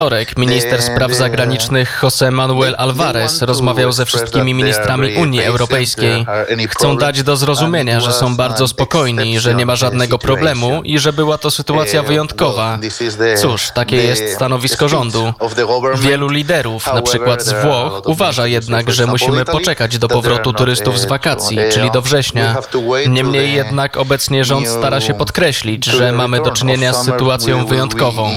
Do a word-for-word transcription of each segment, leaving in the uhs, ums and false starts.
Wtorek minister spraw zagranicznych José Manuel Álvarez rozmawiał ze wszystkimi ministrami Unii Europejskiej. Chcą dać do zrozumienia, że są bardzo spokojni, że nie ma żadnego problemu i że była to sytuacja wyjątkowa. Cóż, takie jest stanowisko rządu. Wielu liderów, na przykład z Włoch, uważa jednak, że musimy poczekać do powrotu turystów z wakacji, czyli do września. Niemniej jednak obecnie rząd stara się podkreślić, że mamy do czynienia z sytuacją wyjątkową.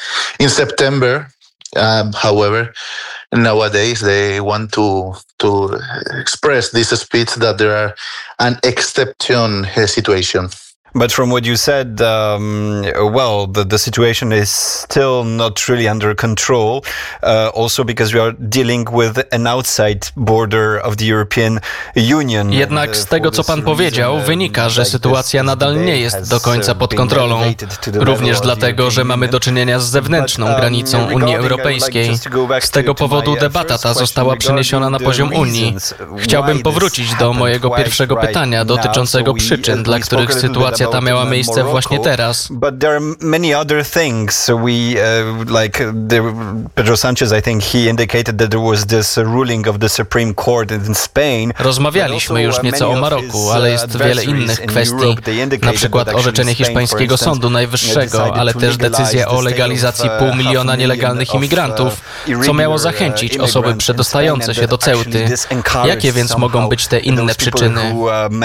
Um, however, nowadays they want to to express this speech that there are an exception situation. But from what you said, um, well, the, the situation is still not really under control, uh, also because we are dealing with an outside border of the European Union. Jednak z tego, co pan powiedział, wynika, że sytuacja nadal nie jest do końca pod kontrolą. Również dlatego, że mamy do czynienia z zewnętrzną granicą Unii Europejskiej. Z tego powodu debata ta została przeniesiona na poziom Unii. Chciałbym powrócić do mojego pierwszego pytania dotyczącego przyczyn, dla których sytuacja ta miała miejsce właśnie teraz. But there are many other things. We uh, like the, Pedro Sanchez, I think he indicated that there was this ruling of the Supreme Court in Spain. Rozmawialiśmy już nieco o Maroku, ale jest wiele innych kwestii, na przykład orzeczenie hiszpańskiego Sądu Najwyższego, ale też decyzja o legalizacji pół miliona nielegalnych imigrantów, co miało zachęcić osoby przedostające się do Ceuty. Jakie więc mogą być te inne przyczyny?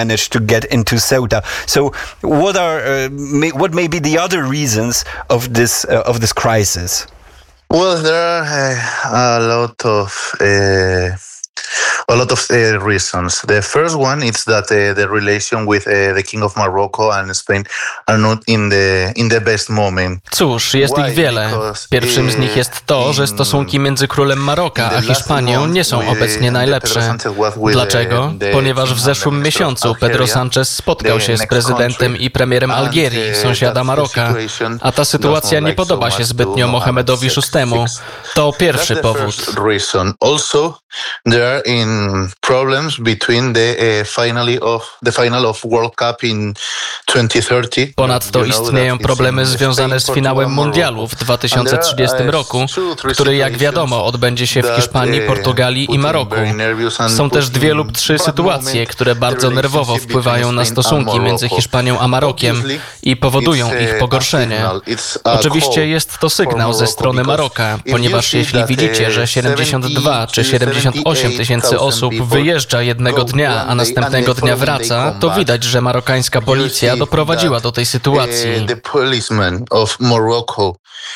What are uh, may, what may be the other reasons of this uh, of this crisis? Well, there are uh, a lot of uh, a lot of uh, reasons. The first one is that uh, the relation with uh, the King of Morocco and Spain are not in the in the best moment. Cóż, jest ich wiele. Pierwszym z nich jest to, że stosunki między królem Maroka a Hiszpanią nie są obecnie najlepsze. Dlaczego? Ponieważ w zeszłym miesiącu Pedro Sanchez spotkał się z prezydentem i premierem Algierii, sąsiada Maroka, a ta sytuacja nie podoba się zbytnio Mohamedowi szóstemu. To pierwszy powód. There are in problems between the uh, finally of the final of World Cup in twenty thirty. Ponadto istnieją problemy związane z finałem mundialu w dwa tysiące trzydziestym roku, który, jak wiadomo, odbędzie się w Hiszpanii, Portugalii i Maroku. Są też dwie lub trzy sytuacje, które bardzo nerwowo wpływają na stosunki między Hiszpanią a Marokiem i powodują ich pogorszenie. Oczywiście jest to sygnał ze strony Maroka, ponieważ jeśli widzicie, że siedemdziesiąt dwa czy siedemdziesiąt osiem tysięcy osób wyjeżdża jednego dnia, a następnego dnia wraca, to widać, że marokańska policja doprowadziła do tej sytuacji. The policemen of Morocco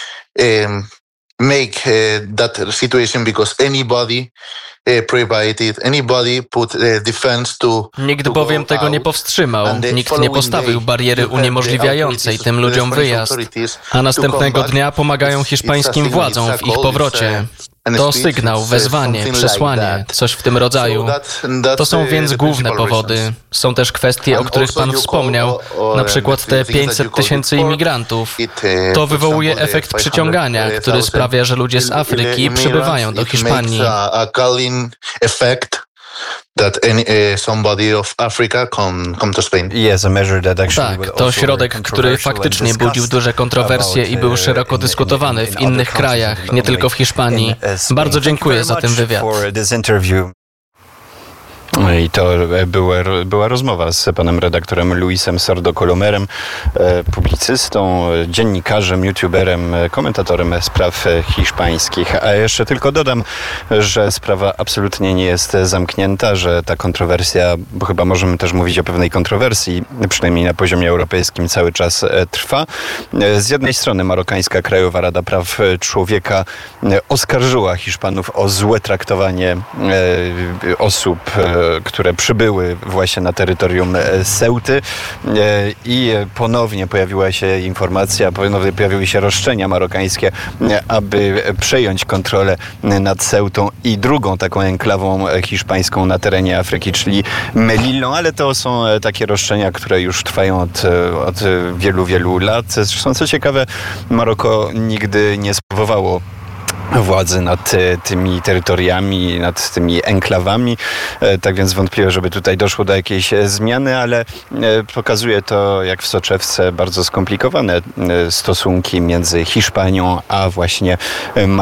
make that situation because anybody provided anybody put defense to. Nikt bowiem tego nie powstrzymał. Nikt nie postawił bariery uniemożliwiającej tym ludziom wyjazd, a następnego dnia pomagają hiszpańskim władzom w ich powrocie. To sygnał, wezwanie, przesłanie, coś w tym rodzaju. To są więc główne powody. Są też kwestie, o których pan wspomniał, na przykład te pięćset tysięcy imigrantów. To wywołuje efekt przyciągania, który sprawia, że ludzie z Afryki przybywają do Hiszpanii. That any, uh, somebody of Africa come, come to Spain. Yes, a measure that actually tak, to środek, który faktycznie budził duże kontrowersje i był szeroko dyskutowany w innych krajach, nie tylko w Hiszpanii. Bardzo dziękuję za ten wywiad. I to była, była rozmowa z panem redaktorem Luisem Sordo-Colomerem, publicystą, dziennikarzem, youtuberem, komentatorem spraw hiszpańskich. A jeszcze tylko dodam, że sprawa absolutnie nie jest zamknięta, że ta kontrowersja, bo chyba możemy też mówić o pewnej kontrowersji, przynajmniej na poziomie europejskim, cały czas trwa. Z jednej strony Marokańska Krajowa Rada Praw Człowieka oskarżyła Hiszpanów o złe traktowanie osób, które przybyły właśnie na terytorium Ceuty i ponownie pojawiła się informacja, ponownie pojawiły się roszczenia marokańskie, aby przejąć kontrolę nad Ceutą i drugą taką enklawą hiszpańską na terenie Afryki, czyli Melillą, ale to są takie roszczenia, które już trwają od, od wielu, wielu lat. Zresztą co ciekawe, Maroko nigdy nie spróbowało władzy nad tymi terytoriami, nad tymi enklawami. Tak więc wątpliwe, żeby tutaj doszło do jakiejś zmiany, ale pokazuje to, jak w soczewce, bardzo skomplikowane stosunki między Hiszpanią a właśnie